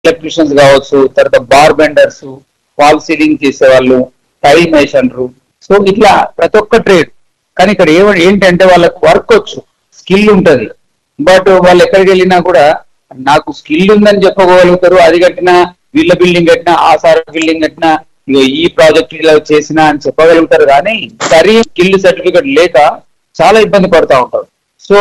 Electricians కావచ్చు, తర్వాత bar benders, fall ceiling చేసేవాళ్ళు, టైల్ మేషన్లు. సో ఇట్లా ప్రతి ఒక్క ట్రేడ్. కానీ ఇక్కడ ఏంటంటే వాళ్ళకి వర్క్ వచ్చు, స్కిల్ ఉంటది. బట్ వాళ్ళు ఎక్కడికి వెళ్ళినా కూడా నాకు స్కిల్ ఉందని చెప్పగలుగుతారు. అది కట్టినా, వీళ్ళ బిల్డింగ్ కట్టినా, ఆ సార్ బిల్డింగ్ కట్టినా, ఈ ప్రాజెక్ట్ ఇలా చేసినా అని చెప్పగలుగుతారు. కానీ సరి స్కిల్ సర్టిఫికెట్ లేక చాలా ఇబ్బంది పడతా ఉంటారు. సో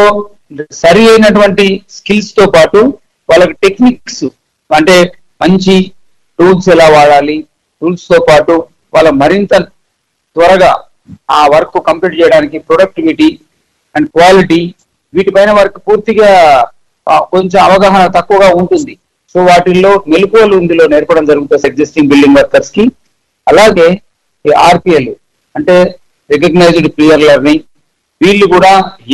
సరి అయినటువంటి స్కిల్స్ తో పాటు వాళ్ళకి టెక్నిక్స్, అంటే మంచి టూల్స్ ఎలా వాడాలి, టూల్స్ తో పాటు వాళ్ళ మరింత త్వరగా ఆ వర్క్ కంప్లీట్ చేయడానికి ప్రొడక్టివిటీ అండ్ క్వాలిటీ, వీటిపైన వర్క్ పూర్తిగా కొంచెం అవగాహన తక్కువగా ఉంటుంది. సో వాటిల్లో మెలకువలు ఇందులో నేర్పడం జరుగుతుంది ఎగ్జిస్టింగ్ బిల్డింగ్ వర్కర్స్ కి. అలాగే ఆర్పిఎల్ అంటే రికగ్నైజ్డ్ ప్రియర్ లెర్నింగ్, వీళ్ళు కూడా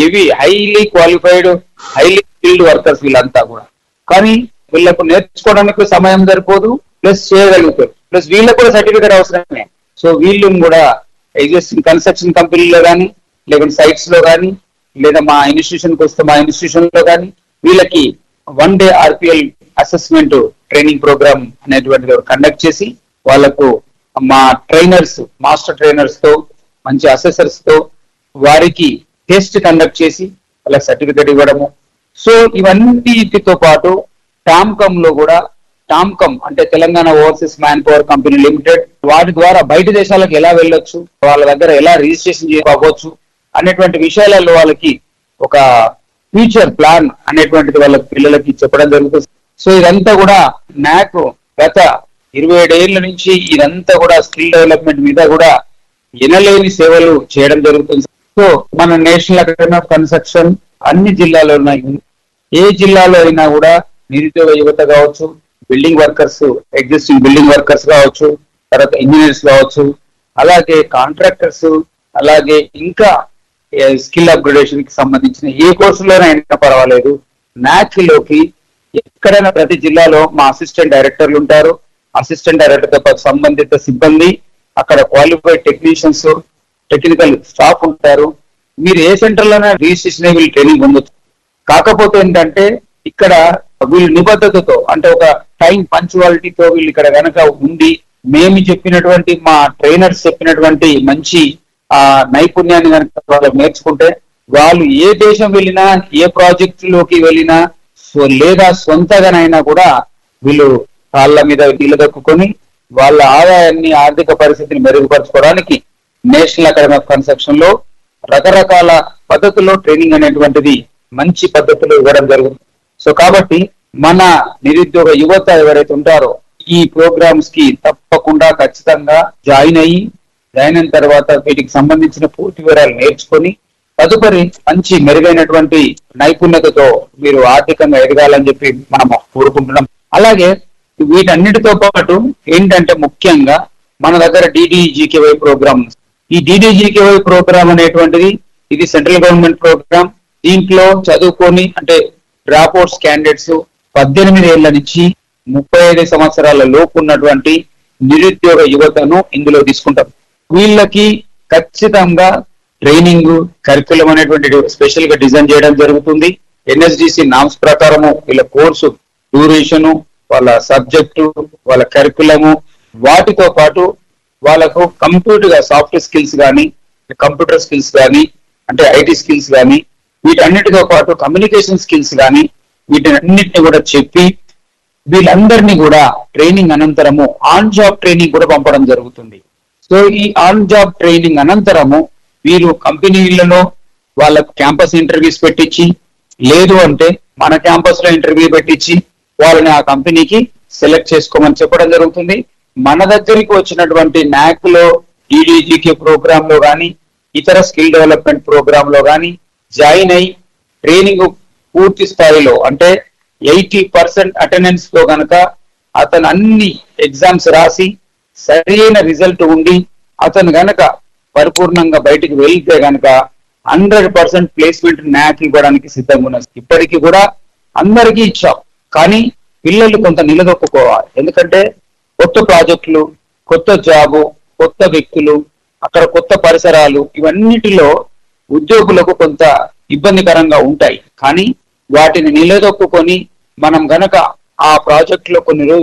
highly qualified, highly skilled workers వీళ్ళంతా కూడా. కానీ వీళ్ళకు నేర్చుకోవడానికి సమయం సరిపోదు, ప్లస్ చేయగలుగుతారు, ప్లస్ వీళ్ళకు కూడా సర్టిఫికేట్ అవసరమే. సో వీళ్ళని కూడా ఎగ్జిస్టింగ్ కన్స్ట్రక్షన్ కంపెనీలో కానీ, లేకుంటే సైట్స్ లో కానీ, లేదా మా ఇన్స్టిట్యూషన్కి వస్తే మా ఇన్స్టిట్యూషన్ లో కానీ వీళ్ళకి 1 day RPL assessment training programme అనేటువంటిది కండక్ట్ చేసి వాళ్ళకు మా ట్రైనర్స్, మాస్టర్ ట్రైనర్స్ తో, మంచి అసెసర్స్ తో వారికి టెస్ట్ కండక్ట్ చేసి వాళ్ళకి సర్టిఫికేట్ ఇవ్వడము. సో ఇవన్నిటితో పాటు టామ్కమ్ లో కూడా, టామ్కమ్ అంటే Telangana overseas man power company limited, వాటి ద్వారా బయట దేశాలకు ఎలా వెళ్ళొచ్చు, వాళ్ళ దగ్గర ఎలా రిజిస్ట్రేషన్ చేసుకోవచ్చు అనేటువంటి విషయాలలో వాళ్ళకి ఒక ఫ్యూచర్ ప్లాన్ అనేటువంటిది వాళ్ళ పిల్లలకి చెప్పడం జరుగుతుంది. సో ఇదంతా కూడా నాకు గత 27 ఏళ్ల నుంచి ఇదంతా కూడా స్కిల్ డెవలప్మెంట్ మీద కూడా ఎనలేని సేవలు చేయడం జరుగుతుంది. సో మన నేషనల్ అకాడమీ ఆఫ్ కన్స్ట్రక్షన్ అన్ని జిల్లాలో ఉన్నాయి. ఏ జిల్లాలో అయినా కూడా నిరుద్యోగ యువత కావచ్చు, building workers, existing building workers కావచ్చు, తర్వాత ఇంజనీర్స్ కావచ్చు, అలాగే కాంట్రాక్టర్స్, అలాగే ఇంకా స్కిల్ అప్గ్రేడేషన్ కి సంబంధించిన ఏ కోర్సులోనైనా పర్వాలేదు, నాక్ లోకి ఎక్కడైనా ప్రతి జిల్లాలో మా అసిస్టెంట్ డైరెక్టర్లు ఉంటారు. అసిస్టెంట్ డైరెక్టర్ తో పాటు సంబంధిత సిబ్బంది, అక్కడ క్వాలిఫైడ్ టెక్నీషియన్స్, టెక్నికల్ స్టాఫ్ ఉంటారు. మీరు ఏ సెంటర్ లోనే రిజిస్ట్రేషన్ వీళ్ళు ట్రైనింగ్ పొందొచ్చు. కాకపోతే ఏంటంటే ఇక్కడ వీళ్ళు నిబద్ధతతో, అంటే ఒక టైం పంచువాలిటీతో వీళ్ళు ఇక్కడ కనుక ఉండి, మేము చెప్పినటువంటి, మా ట్రైనర్స్ చెప్పినటువంటి మంచి నైపుణ్యాన్ని కనుక వాళ్ళు నేర్చుకుంటే, వాళ్ళు ఏ దేశం వెళ్ళినా, ఏ ప్రాజెక్ట్ లోకి వెళ్ళినా, లేదా సొంతగానైనా కూడా వీళ్ళు కాళ్ళ మీద నిలదొక్కుని వాళ్ళ ఆదాయాన్ని, ఆర్థిక పరిస్థితిని మెరుగుపరచుకోవడానికి నేషనల్ అకాడమీ ఆఫ్ కన్స్ట్రక్షన్ లో రకరకాల పద్ధతుల్లో ట్రైనింగ్ అనేటువంటిది మంచి పద్ధతులు ఇవ్వడం జరుగుతుంది. సో కాబట్టి మన నిరుద్యోగ యువత ఎవరైతే ఉంటారో ఈ ప్రోగ్రామ్స్ కి తప్పకుండా ఖచ్చితంగా జాయిన్ అయిన తర్వాత వీటికి సంబంధించిన పూర్తి వివరాలు నేర్చుకొని తదుపరి మంచి మెరుగైనటువంటి నైపుణ్యతతో మీరు ఆర్థికంగా ఎదగాలని చెప్పి మనం కోరుకుంటున్నాం. అలాగే వీటన్నిటితో పాటు ఏంటంటే ముఖ్యంగా మన దగ్గర DDGKY ప్రోగ్రామ్. ఈ DDGKY ప్రోగ్రామ్ అనేటువంటిది ఇది సెంట్రల్ గవర్నమెంట్ ప్రోగ్రామ్. దీంట్లో చదువుకొని, అంటే డ్రాప్ అవుట్స్ క్యాండిడేట్స్ 18 ఏళ్ల నుంచి 35 సంవత్సరాల లోపు ఉన్నటువంటి నిరుద్యోగ యువతను ఇందులో తీసుకుంటాం. వీళ్ళకి ఖచ్చితంగా ట్రైనింగ్, కరికులం అనేటువంటి స్పెషల్ గా డిజైన్ చేయడం జరుగుతుంది. NSDC నామ్స్ ప్రకారము వీళ్ళ కోర్సు డ్యూరేషను, వాళ్ళ సబ్జెక్టు, వాళ్ళ కరికులము, వాటితో పాటు వాళ్ళకు కంప్యూటర్ గా సాఫ్ట్ స్కిల్స్ కానీ, కంప్యూటర్ స్కిల్స్ కానీ, అంటే IT స్కిల్స్ కానీ, వీటన్నిటితో పాటు కమ్యూనికేషన్ స్కిల్స్ కానీ, వీటన్నిటిని కూడా చెప్పి వీళ్ళందరినీ కూడా ట్రైనింగ్ అనంతరము ఆన్ జాబ్ ట్రైనింగ్ కూడా పంపడం జరుగుతుంది. సో ఈ ఆన్ జాబ్ ట్రైనింగ్ అనంతరము వీరు కంపెనీలలో వాళ్ళకు క్యాంపస్ ఇంటర్వ్యూస్ పెట్టించి, లేదు అంటే మన క్యాంపస్ లో ఇంటర్వ్యూ పెట్టించి వాళ్ళని ఆ కంపెనీకి సెలెక్ట్ చేసుకోమని చెప్పడం జరుగుతుంది. మన దగ్గరికి వచ్చినటువంటి నాక్ లో, DDGK ప్రోగ్రామ్ లో కానీ, ఇతర స్కిల్ డెవలప్మెంట్ ప్రోగ్రామ్ లో కానీ జాయిన్ అయి ట్రైనింగ్ పూర్తి స్థాయిలో, అంటే 80% అటెండెన్స్ తో కనుక అతను అన్ని ఎగ్జామ్స్ రాసి సరైన రిజల్ట్ ఉండి అతను గనక పరిపూర్ణంగా బయటికి వెళ్తే గనక 100% ప్లేస్మెంట్ నాక్ ఇవ్వడానికి సిద్ధంగా ఉన్నది. ఇప్పటికీ కూడా అందరికీ ఇచ్చాం, కానీ పిల్లలు కొంత నిలదొక్కుకోవాలి. ఎందుకంటే కొత్త ప్రాజెక్టులు, కొత్త జాబు, కొత్త వ్యక్తులు, అక్కడ కొత్త పరిసరాలు, ఇవన్నిటిలో ఉద్యోగులకు కొంత ఇబ్బందికరంగా ఉంటాయి. కానీ వాటిని నిలదొక్కుని మనం గనక ఆ ప్రాజెక్ట్ లో కొన్ని రోజులు